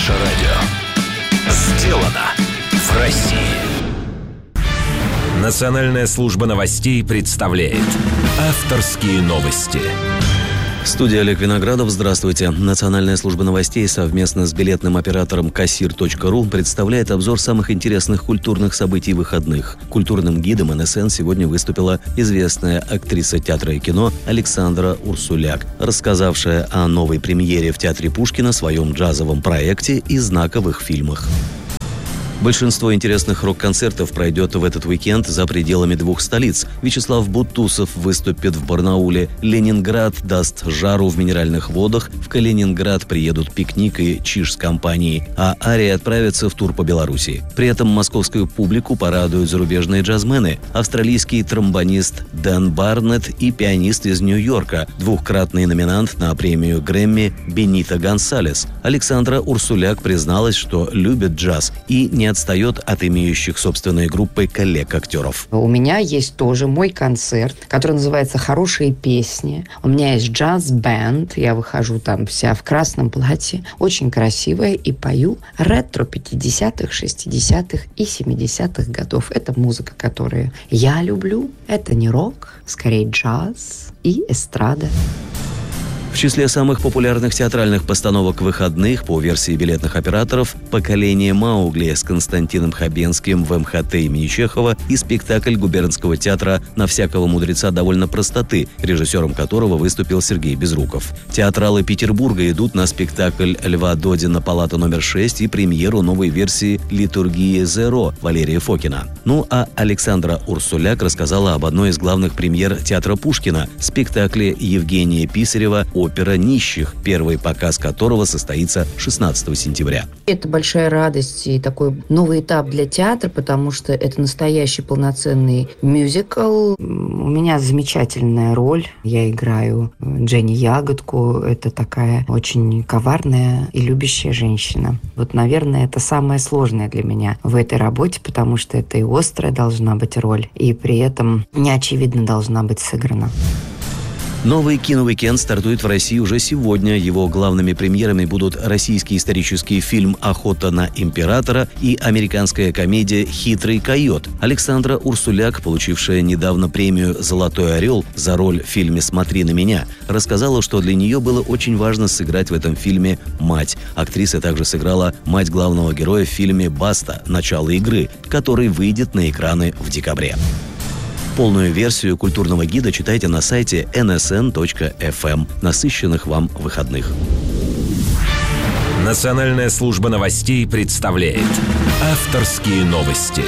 Наше радио. Сделано в России. Национальная служба новостей представляет авторские новости. Студия Олег Виноградов. Здравствуйте. Национальная служба новостей совместно с билетным оператором Кассир.ру представляет обзор самых интересных культурных событий выходных. Культурным гидом НСН сегодня выступила известная актриса театра и кино Александра Урсуляк, рассказавшая о новой премьере в Театре Пушкина, своем джазовом проекте и знаковых фильмах. Большинство интересных рок-концертов пройдет в этот уикенд за пределами двух столиц. Вячеслав Бутусов выступит в Барнауле, Ленинград даст жару в Минеральных водах, в Калининград приедут Пикник и Чиж с компанией, а Ария отправится в тур по Беларуси. При этом московскую публику порадуют зарубежные джазмены, австралийский тромбонист Дэн Барнетт и пианист из Нью-Йорка, двукратный номинант на премию Грэмми Бенито Гонсалес. Александра Урсуляк призналась, что любит джаз и не отстает от имеющих собственные группы коллег-актеров. У меня есть тоже мой концерт, который называется «Хорошие песни». У меня есть джаз-бэнд. Я выхожу там вся в красном платье, очень красивая, и пою ретро 50-х, 60-х и 70-х годов. Это музыка, которую я люблю. Это не рок, скорее джаз и эстрада. В числе самых популярных театральных постановок выходных по версии билетных операторов «Поколение Маугли» с Константином Хабенским в МХТ имени Чехова и спектакль губернского театра «На всякого мудреца довольно простоты», режиссером которого выступил Сергей Безруков. Театралы Петербурга идут на спектакль Льва Додина «Палата номер 6» и премьеру новой версии «Литургии Зеро» Валерия Фокина. Ну а Александра Урсуляк рассказала об одной из главных премьер театра Пушкина – спектакле Евгения Писарева «Опера нищих», первый показ которого состоится 16 сентября. Это большая радость и такой новый этап для театра, потому что это настоящий полноценный мюзикл. У меня замечательная роль. Я играю Дженни Ягодку. Это такая очень коварная и любящая женщина. Вот, наверное, это самое сложное для меня в этой работе, потому что это и острая должна быть роль, и при этом неочевидно должна быть сыграна. Новый киноуикенд стартует в России уже сегодня. Его главными премьерами будут российский исторический фильм «Охота на императора» и американская комедия «Хитрый койот». Александра Урсуляк, получившая недавно премию «Золотой орел» за роль в фильме «Смотри на меня», рассказала, что для нее было очень важно сыграть в этом фильме мать. Актриса также сыграла мать главного героя в фильме «Баста. Начало игры», который выйдет на экраны в декабре. Полную версию культурного гида читайте на сайте nsn.fm. Насыщенных вам выходных. Национальная служба новостей представляет авторские новости.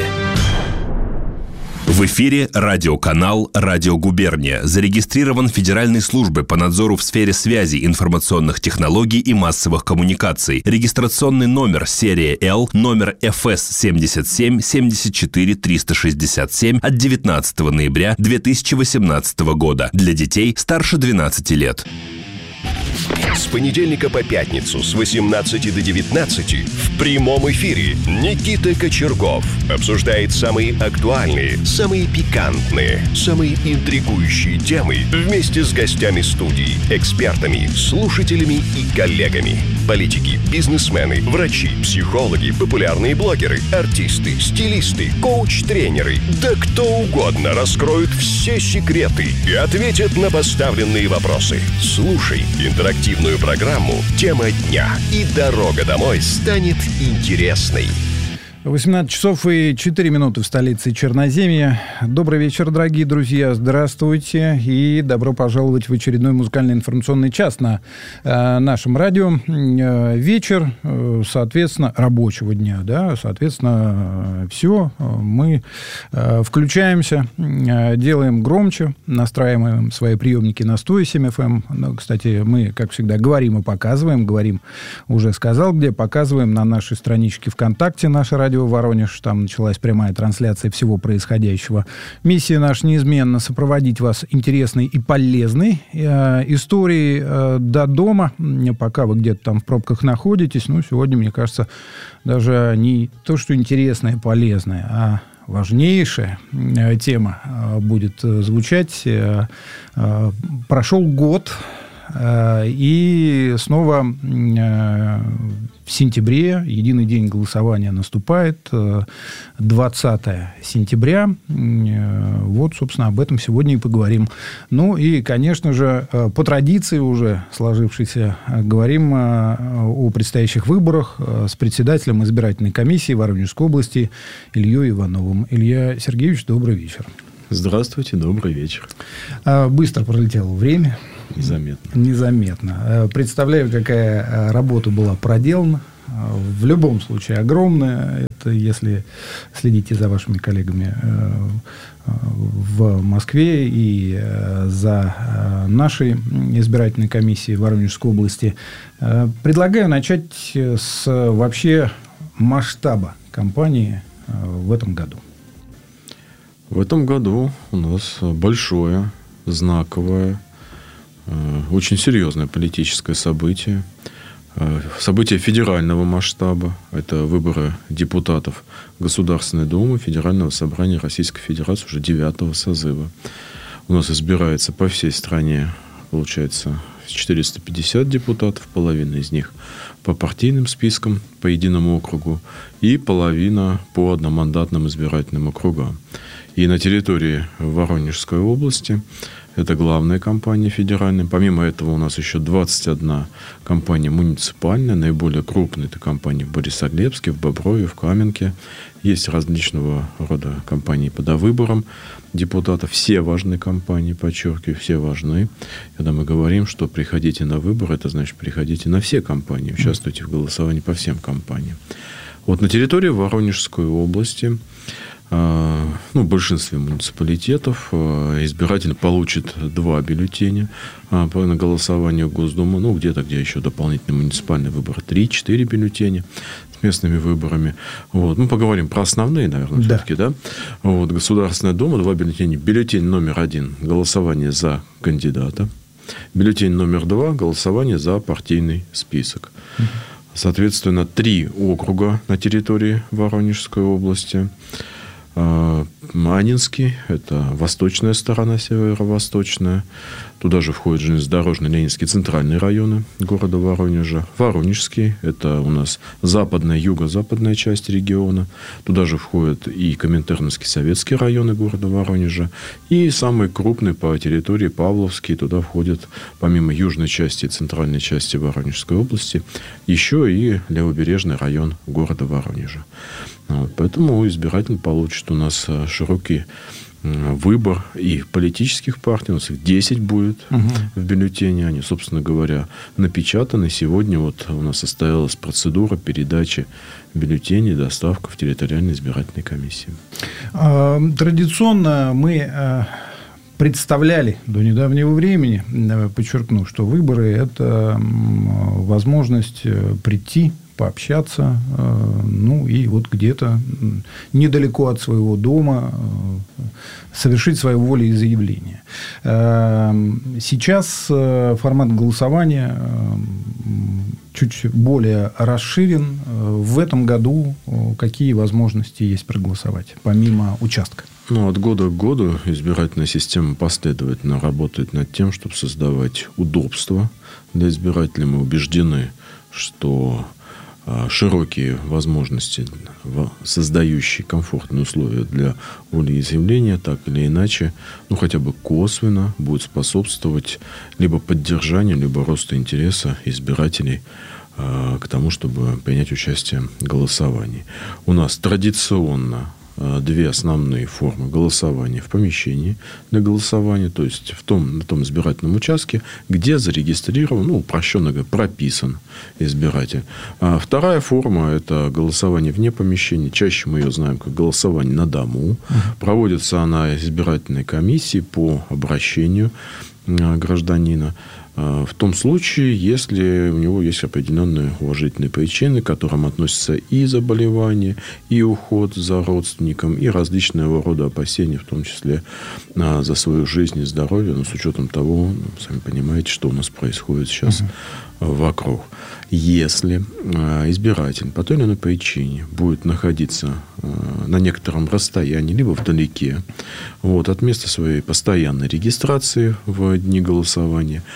В эфире радиоканал «Радио Губерния». Зарегистрирован Федеральной службой по надзору в сфере связи, информационных технологий и массовых коммуникаций. Регистрационный номер серия L, номер ФС 77 74 367 от 19 ноября 2018 года. Для детей старше 12 лет. С понедельника по пятницу с 18 до 19 в прямом эфире Никита Кочергов обсуждает самые актуальные, самые пикантные, самые интригующие темы вместе с гостями студии, экспертами, слушателями и коллегами. Политики, бизнесмены, врачи, психологи, популярные блогеры, артисты, стилисты, коуч-тренеры, да кто угодно раскроют все секреты и ответят на поставленные вопросы. Слушай интерактивную программу «Тема дня», и дорога домой станет интересной. 18 часов и 4 минуты в столице Черноземья. Добрый вечер, дорогие друзья. Здравствуйте и добро пожаловать в очередной музыкальный информационный час на нашем радио. Вечер, соответственно, рабочего дня, да, соответственно, все. Мы включаемся, делаем громче, настраиваем свои приемники на 107 FM. Ну, кстати, мы, как всегда, говорим и показываем. Говорим, уже сказал, где показываем на нашей страничке ВКонтакте, наше радио Воронеж. Там началась прямая трансляция всего происходящего. Миссия наша неизменно сопроводить вас интересной и полезной историей до дома, пока вы где-то там в пробках находитесь. Ну, сегодня, мне кажется, даже не то, что интересная и полезная, а важнейшая тема будет звучать. Прошел год, и снова в сентябре, единый день голосования наступает, 20 сентября. Вот, собственно, об этом сегодня и поговорим. Ну и, конечно же, по традиции уже сложившейся, говорим о предстоящих выборах с председателем избирательной комиссии Воронежской области Ильей Ивановым. Илья Сергеевич, добрый вечер. Здравствуйте, добрый вечер. Быстро пролетело время. Незаметно. Представляю, какая работа была проделана. В любом случае огромная. Это если следите за вашими коллегами в Москве и за нашей избирательной комиссией Воронежской области. Предлагаю начать с вообще масштаба кампании в этом году. В этом году у нас большое, знаковое, очень серьезное политическое событие. Событие федерального масштаба. Это выборы депутатов Государственной Думы Федерального собрания Российской Федерации уже 9-го созыва. У нас избирается по всей стране, получается, 450 депутатов, половина из них по партийным спискам, по единому округу, и половина по одномандатным избирательным округам. И на территории Воронежской области это главная компания федеральная. Помимо этого у нас еще 21 компания муниципальная. Наиболее крупные это компании в Борисоглебске, в Боброве, в Каменке. Есть различного рода компании по довыборам депутатов. Все важные компании, подчеркиваю, все важны. Когда мы говорим, что приходите на выборы, это значит приходите на все компании, участвуйте в голосовании по всем компаниям. Вот на территории Воронежской области, в большинстве муниципалитетов избиратель получит 2 бюллетеня на голосование в Госдуму. Где-то, где еще дополнительный муниципальный выбор, 3-4 бюллетеня с местными выборами. Вот. Мы поговорим про основные, наверное, все-таки. Да? Вот. Государственная Дума, 2 бюллетеня. Бюллетень номер 1 – голосование за кандидата. Бюллетень номер 2 – голосование за партийный список. Соответственно, 3 округа на территории Воронежской области. Аннинский, это восточная сторона, северо-восточная. Туда же входят железнодорожные, Ленинские, центральные районы города Воронежа. Воронежский, это у нас западная, юго-западная часть региона. Туда же входят и Коминтерновские, советские районы города Воронежа. И самый крупный по территории Павловский. Туда входят, помимо южной части и центральной части Воронежской области, еще и левобережный район города Воронежа. Поэтому избиратель получит у нас широкий выбор и политических партий. У нас их 10 будет в бюллетене. Они, собственно говоря, напечатаны. Сегодня вот у нас состоялась процедура передачи бюллетеней, доставка в территориальной избирательной комиссии. Традиционно мы представляли до недавнего времени, подчеркну, что выборы – это возможность прийти, пообщаться, и вот где-то недалеко от своего дома совершить свое волеизъявление. Сейчас формат голосования чуть более расширен. В этом году какие возможности есть проголосовать, помимо участка? От года к году избирательная система последовательно работает над тем, чтобы создавать удобства для избирателей. Мы убеждены, что широкие возможности, создающие комфортные условия для волеизъявления, так или иначе, хотя бы косвенно будет способствовать либо поддержанию, либо росту интереса избирателей к тому, чтобы принять участие в голосовании. У нас традиционно 2 основные формы голосования в помещении для голосования, то есть на том избирательном участке, где зарегистрирован, упрощенно говоря, прописан избиратель. А вторая форма – это голосование вне помещения. Чаще мы ее знаем как голосование на дому. Проводится она избирательной комиссией по обращению гражданина. В том случае, если у него есть определенные уважительные причины, к которым относятся и заболевание, и уход за родственником, и различного рода опасения, в том числе за свою жизнь и здоровье, но с учетом того, сами понимаете, что у нас происходит сейчас вокруг. Если избиратель по той или иной причине будет находиться на некотором расстоянии, либо вдалеке от места своей постоянной регистрации в дни голосования,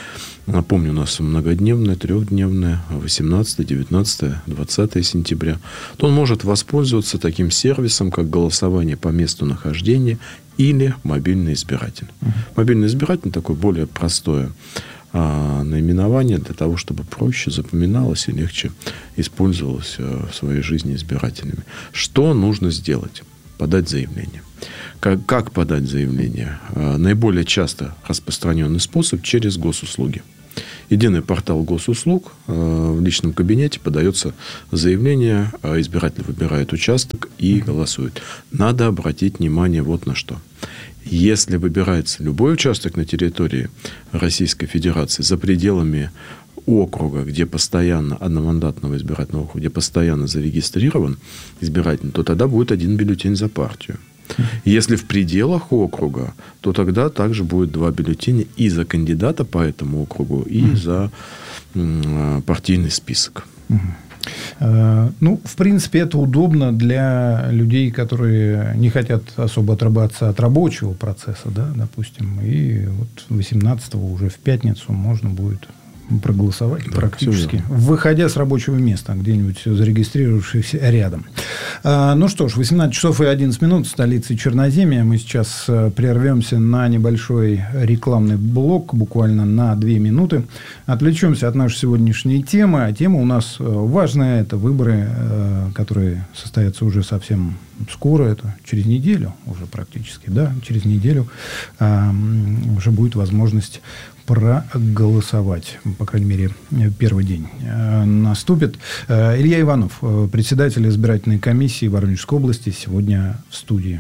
Напомню, у нас многодневное, трехдневное, 18, 19, 20 сентября. То он может воспользоваться таким сервисом, как голосование по месту нахождения или мобильный избиратель. Мобильный избиратель такое более простое наименование для того, чтобы проще запоминалось и легче использовалось в своей жизни избирателями. Что нужно сделать? Подать заявление. Как подать заявление? Наиболее часто распространенный способ через госуслуги. Единый портал госуслуг, в личном кабинете подается заявление, избиратель выбирает участок и голосует. Надо обратить внимание вот на что. Если выбирается любой участок на территории Российской Федерации за пределами округа, где постоянно, одномандатного избирательного округа, где постоянно зарегистрирован избиратель, то тогда будет один бюллетень за партию. Если в пределах округа, то тогда также будет 2 бюллетеня и за кандидата по этому округу, и за партийный список. Ну, в принципе, это удобно для людей, которые не хотят особо отрабатываться от рабочего процесса, да, допустим. И вот 18-го уже в пятницу можно будет проголосовать, да, практически, выходя с рабочего места, где-нибудь зарегистрировавшись рядом. Ну что ж, 18 часов и 11 минут в столице Черноземья. Мы сейчас прервемся на небольшой рекламный блок, буквально на 2 минуты. Отвлечемся от нашей сегодняшней темы. А тема у нас важная. Это выборы, которые состоятся уже совсем скоро. Это через неделю уже практически. Да, через неделю уже будет возможность проголосовать. По крайней мере, первый день наступит. Илья Иванов, председатель избирательной комиссии Воронежской области, сегодня в студии.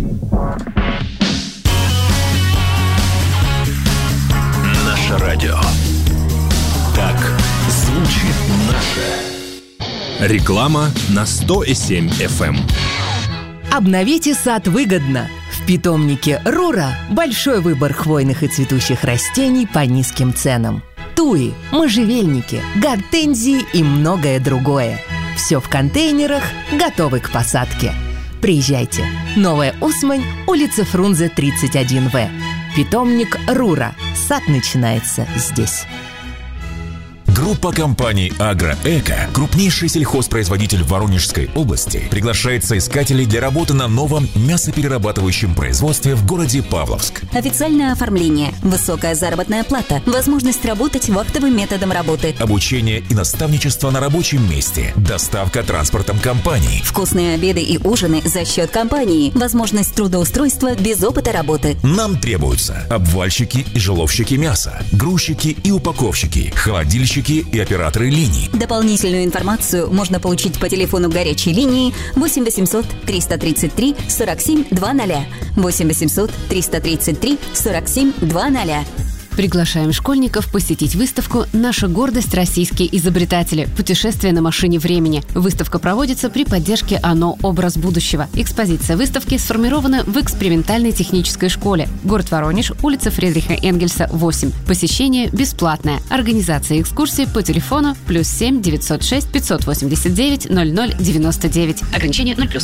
Наше радио. Так звучит наше. Реклама на 100,7 FM. Обновите сад выгодно. В питомнике «Рура» большой выбор хвойных и цветущих растений по низким ценам. Туи, можжевельники, гортензии и многое другое. Все в контейнерах, готовы к посадке. Приезжайте. Новая Усмань, улица Фрунзе, 31В. Питомник «Рура». Сад начинается здесь. Группа компаний «Агроэко», крупнейший сельхозпроизводитель Воронежской области, приглашает соискателей для работы на новом мясоперерабатывающем производстве в городе Павловск. Официальное оформление, высокая заработная плата, возможность работать вахтовым методом работы, обучение и наставничество на рабочем месте, доставка транспортом компании, вкусные обеды и ужины за счет компании, возможность трудоустройства без опыта работы. Нам требуются обвальщики и жиловщики мяса, грузчики и упаковщики, холодильщики и операторы линий. Дополнительную информацию можно получить по телефону горячей линии 8 800 333 47 00, 8 800 333 47 00. Приглашаем школьников посетить выставку «Наша гордость. Российские изобретатели. Путешествие на машине времени». Выставка проводится при поддержке ОНО «Образ будущего». Экспозиция выставки сформирована в экспериментальной технической школе. Город Воронеж, улица Фридриха Энгельса, 8. Посещение бесплатное. Организация экскурсии по телефону +7 906 589 00 99. Ограничение 0+.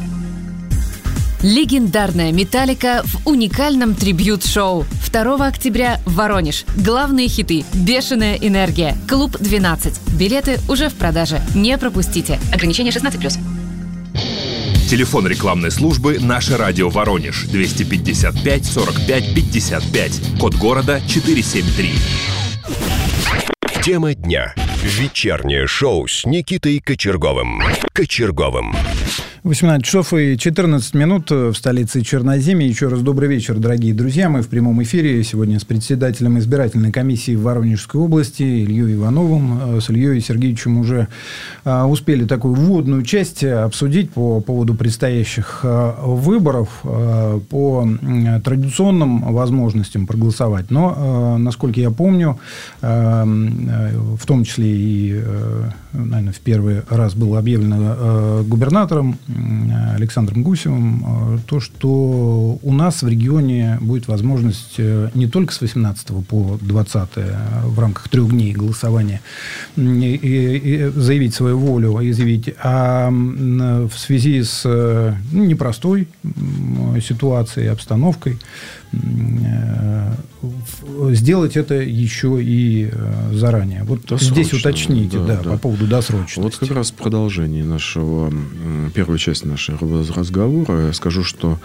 Легендарная «Металлика» в уникальном трибьют-шоу. 2 октября в Воронеж. Главные хиты «Бешеная энергия», «Клуб 12». Билеты уже в продаже. Не пропустите. Ограничение 16+. Телефон рекламной службы «Наше радио Воронеж» 255 45 55. Код города 473. Тема дня. Вечернее шоу с Никитой Кочерговым. 18 часов и 14 минут в столице Черноземья. Еще раз добрый вечер, дорогие друзья. Мы в прямом эфире сегодня с председателем избирательной комиссии Воронежской области Ильей Ивановым. С Ильей Сергеевичем уже успели такую вводную часть обсудить по поводу предстоящих выборов, по традиционным возможностям проголосовать. Но, насколько я помню, в том числе и, наверное, в первый раз было объявлено губернатором Александром Гусевым то, что у нас в регионе будет возможность не только с 18 по 20 в рамках 3 дней голосования и заявить свою волю, изъявить, а в связи с непростой ситуацией, обстановкой, сделать это еще и заранее. Вот здесь уточните, по поводу досрочности. Вот как раз в продолжении первой части нашего разговора я скажу, что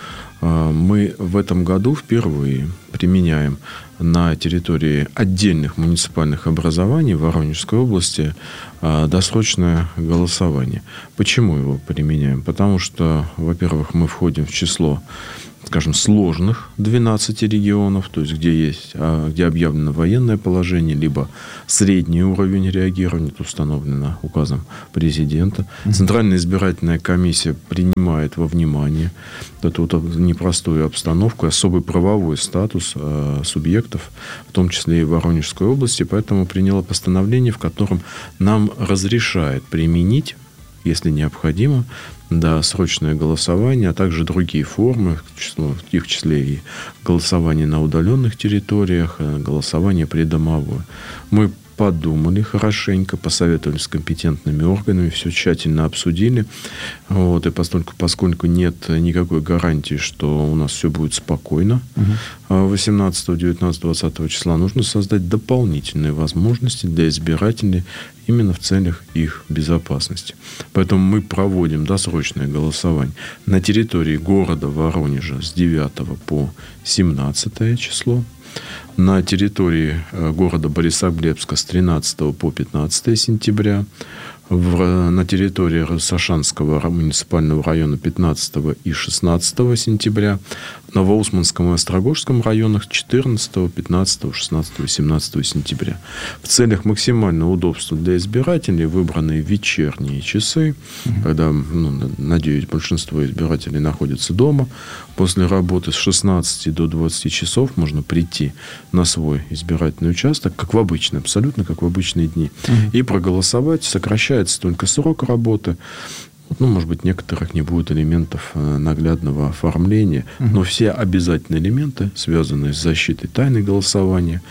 мы в этом году впервые применяем на территории отдельных муниципальных образований в Воронежской области досрочное голосование. Почему его применяем? Потому что, во-первых, мы входим в число, скажем, сложных 12 регионов, то есть где объявлено военное положение, либо средний уровень реагирования, это установлено указом президента. Центральная избирательная комиссия принимает во внимание эту непростую обстановку, особый правовой статус субъектов, в том числе и Воронежской области, поэтому приняла постановление, в котором нам разрешает применить, если необходимо, досрочное голосование, а также другие формы, в их числе и голосование на удаленных территориях, голосование придомовое. Мы подумали хорошенько, посоветовались с компетентными органами, все тщательно обсудили. И поскольку нет никакой гарантии, что у нас все будет спокойно, 18, 19, 20 числа нужно создать дополнительные возможности для избирателей именно в целях их безопасности. Поэтому мы проводим досрочное голосование на территории города Воронежа с 9 по 17 число, на территории города Борисоглебска с 13 по 15 сентября, на территории Сашанского муниципального района 15 и 16 сентября, в Новоусманском и Острогожском районах 14, 15, 16 и 17 сентября. В целях максимального удобства для избирателей выбраны вечерние часы, когда, надеюсь, большинство избирателей находятся дома. После работы с 16 до 20 часов можно прийти на свой избирательный участок, как в обычные, абсолютно как в обычные дни, и проголосовать. Сокращается только срок работы. Может быть, некоторых не будет элементов наглядного оформления, но все обязательные элементы, связанные с защитой тайны голосования,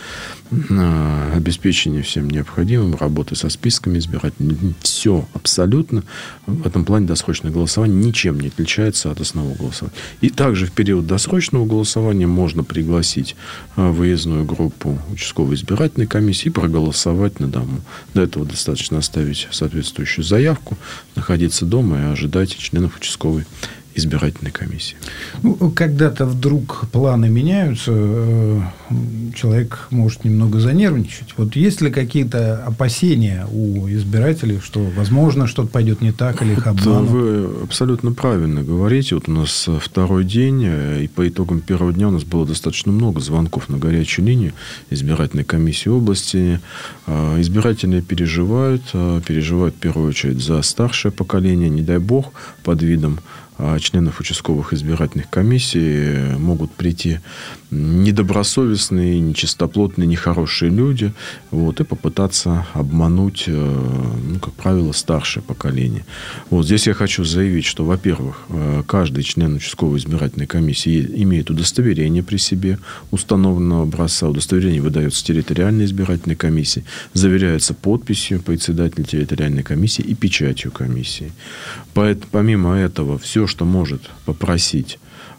обеспечение всем необходимым, работы со списками избирателей, все абсолютно в этом плане досрочное голосование ничем не отличается от основного голосования. И также в период досрочного голосования можно пригласить выездную группу участковой избирательной комиссии и проголосовать на дому. Для этого достаточно оставить соответствующую заявку, находиться дома и ожидать членов участковой избирательной комиссии. Когда-то вдруг планы меняются, человек может немного занервничать. Вот есть ли какие-то опасения у избирателей, что, возможно, что-то пойдет не так или их обманут? Вы абсолютно правильно говорите. У нас второй день, и по итогам первого дня у нас было достаточно много звонков на горячую линию избирательной комиссии области. Избиратели переживают в первую очередь за старшее поколение. Не дай бог, под видом членов участковых избирательных комиссий могут прийти недобросовестные, нечистоплотные, нехорошие люди, и попытаться обмануть, как правило, старшее поколение. Здесь я хочу заявить, что, во-первых, каждый член участковой избирательной комиссии имеет удостоверение при себе установленного образца. Удостоверение выдается территориальной избирательной комиссии, заверяется подписью председателя территориальной комиссии и печатью комиссии. Помимо этого, все, что может попросить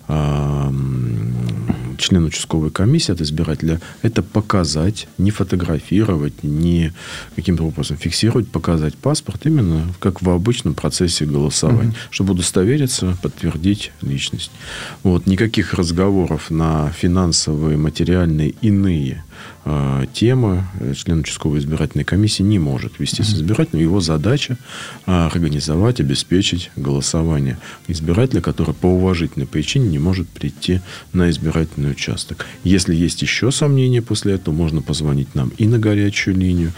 член участковой комиссии от избирателя, это показать, не фотографировать, не каким-то образом фиксировать, показать паспорт именно как в обычном процессе голосования, чтобы удостовериться, подтвердить личность. Никаких разговоров на финансовые, материальные, иные темы член участковой избирательной комиссии не может вести с избирателем. Его задача организовать, обеспечить голосование избирателя, который по уважительной причине не может прийти на избирательный участок. Если есть еще сомнения после этого, можно позвонить нам и на горячую линию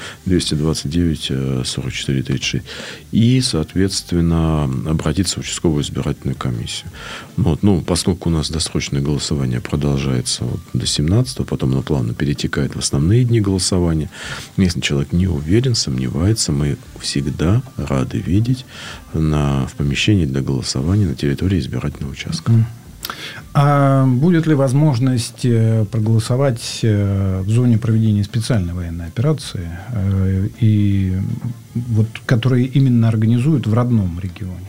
229-44-36 и, соответственно, обратиться в участковую избирательную комиссию. Поскольку у нас досрочное голосование продолжается до 17-го, потом оно плавно перетекает в основные дни голосования. Если человек не уверен, сомневается, мы всегда рады видеть в помещении для голосования на территории избирательного участка. А будет ли возможность проголосовать в зоне проведения специальной военной операции, которые именно организуют в родном регионе?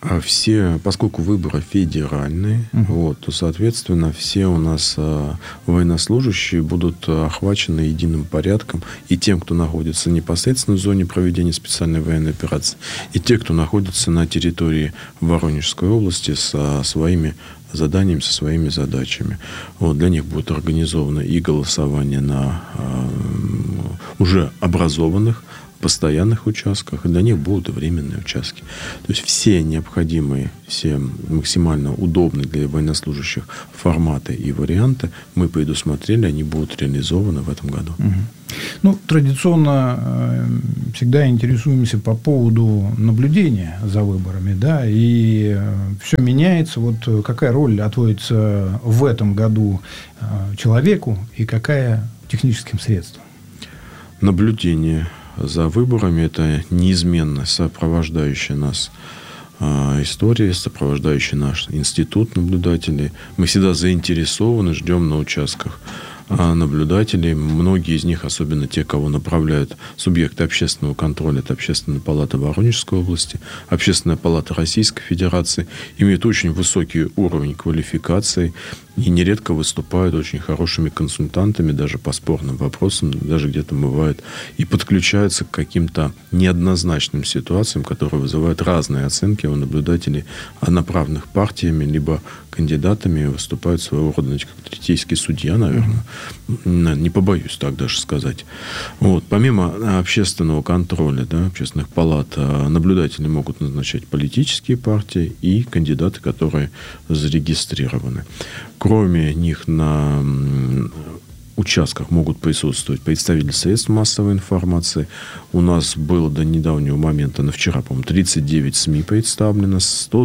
Поскольку выборы федеральные, то, соответственно, все у нас военнослужащие будут охвачены единым порядком. И тем, кто находится непосредственно в зоне проведения специальной военной операции, и те, кто находится на территории Воронежской области со своими заданиями, со своими задачами. Для них будет организовано и голосование на уже образованных постоянных участках, и для них будут и временные участки. То есть все необходимые, все максимально удобные для военнослужащих форматы и варианты мы предусмотрели, они будут реализованы в этом году. Традиционно всегда интересуемся по поводу наблюдения за выборами, да, и все меняется. Какая роль отводится в этом году человеку и какая техническим средствам? Наблюдение за выборами – это неизменно сопровождающая нас история, сопровождающий наш институт наблюдателей. Мы всегда заинтересованы, ждем на участках наблюдателей. Многие из них, особенно те, кого направляют субъекты общественного контроля, это Общественная палата Воронежской области, Общественная палата Российской Федерации, имеют очень высокий уровень квалификации и нередко выступают очень хорошими консультантами даже по спорным вопросам, даже где-то бывает, и подключаются к каким-то неоднозначным ситуациям, которые вызывают разные оценки у наблюдателей, направленных партиями, либо кандидатами, выступают своего рода, как третейский судья, наверное. Не побоюсь так даже сказать. Помимо общественного контроля, общественных палат, наблюдатели могут назначать политические партии и кандидаты, которые зарегистрированы. Кроме них на участках могут присутствовать представители средств массовой информации. У нас было до недавнего момента, вчера, по-моему, 39 СМИ представлено,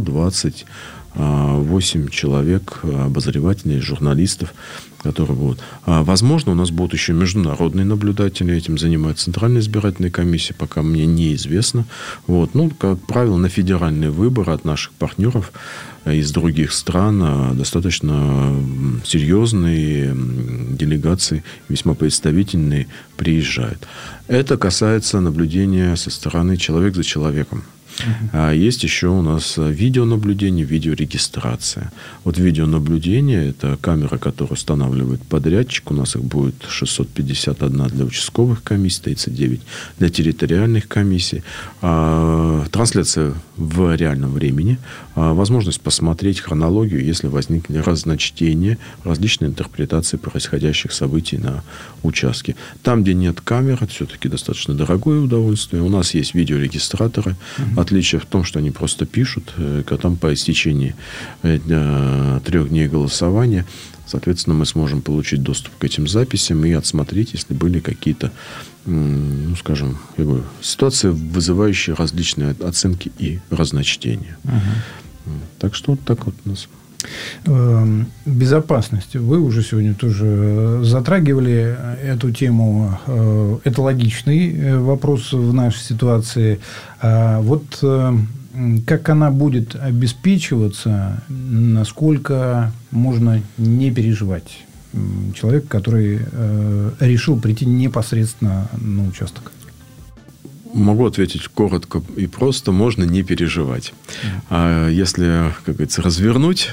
128 человек, обозревателей, журналистов, которые будут. Возможно, у нас будут еще международные наблюдатели. Этим занимается Центральная избирательная комиссия, пока мне неизвестно. Как правило, на федеральные выборы от наших партнеров из других стран достаточно серьезные делегации, весьма представительные, приезжают. Это касается наблюдения со стороны человек за человеком. А есть еще у нас видеонаблюдение, видеорегистрация. Видеонаблюдение – это камера, которую устанавливает подрядчик. У нас их будет 651 для участковых комиссий, 39 для территориальных комиссий. Трансляция в реальном времени. Возможность посмотреть хронологию, если возникли разночтения, различные интерпретации происходящих событий на участке. Там, где нет камер, это все-таки достаточно дорогое удовольствие. У нас есть видеорегистраторы. Отличие в том, что они просто пишут, там по истечении 3 дней голосования, соответственно, мы сможем получить доступ к этим записям и отсмотреть, если были какие-то, ситуации, вызывающие различные оценки и разночтения. Так что так у нас. Безопасность. Вы уже сегодня тоже затрагивали эту тему. Это логичный вопрос в нашей ситуации. Как она будет обеспечиваться, насколько можно не переживать человек, который решил прийти непосредственно на участок? Могу ответить коротко и просто: можно не переживать. Если, как говорится, развернуть,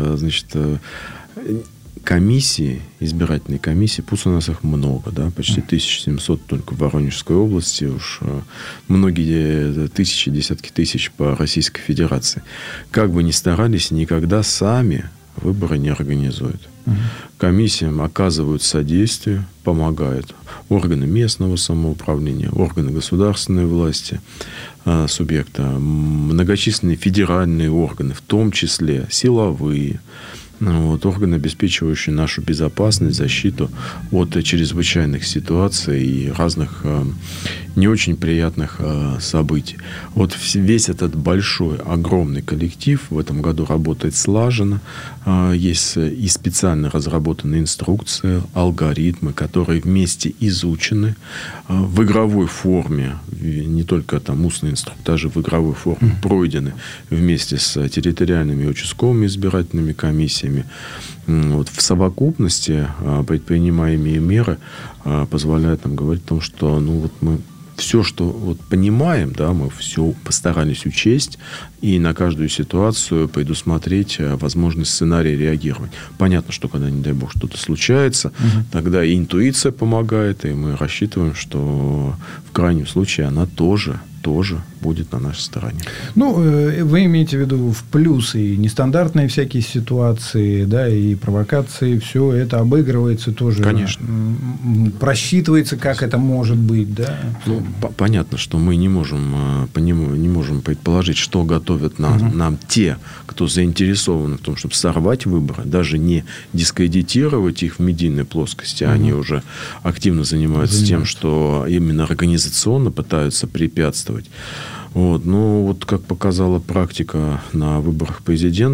комиссии, избирательные комиссии, пусть у нас их много, почти 1700 только в Воронежской области, уж многие тысячи, десятки тысяч по Российской Федерации. Как бы ни старались, никогда сами выборы не организуют. Комиссиям оказывают содействие, помогают органы местного самоуправления, органы государственной власти, субъекта, многочисленные федеральные органы, в том числе силовые, органы, обеспечивающие нашу безопасность, защиту от чрезвычайных ситуаций и разных не очень приятных событий. Весь этот большой, огромный коллектив в этом году работает слаженно. Есть и специально разработанные инструкции, алгоритмы, которые вместе изучены в игровой форме, не только устные инструктажи, в игровой форме пройдены вместе с территориальными и участковыми избирательными комиссиями. В совокупности предпринимаемые меры позволяют нам говорить о том, что мы все, что вот понимаем, да, мы все постарались учесть и на каждую ситуацию предусмотреть возможный сценарий реагировать. Понятно, что когда, не дай бог, что-то случается, тогда и интуиция помогает, и мы рассчитываем, что в крайнем случае она тоже будет на нашей стороне. Ну, вы имеете в виду в плюсы и нестандартные всякие ситуации, да, и провокации, все это обыгрывается тоже. Конечно. Просчитывается, как это может быть, да? Ну, понятно, что мы не можем предположить, что готовят нам те, кто заинтересован в том, чтобы сорвать выборы, даже не дискредитировать их в медийной плоскости, они уже активно занимаются тем, что именно организационно пытаются препятствовать. Вот. Но вот как показала практика на выборах президента,